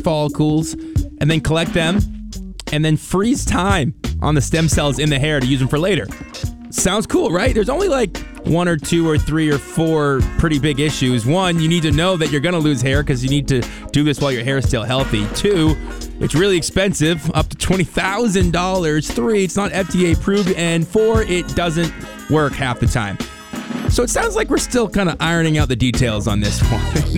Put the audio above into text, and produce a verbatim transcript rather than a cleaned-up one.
follicles and then collect them and then freeze time on the stem cells in the hair to use them for later. Sounds cool, right? There's only like one or two or three or four pretty big issues. One, you need to know that you're going to lose hair because you need to do this while your hair is still healthy. Two, it's really expensive, up to twenty thousand dollars. Three, it's not F D A approved. And four, it doesn't work half the time. So it sounds like we're still kind of ironing out the details on this one.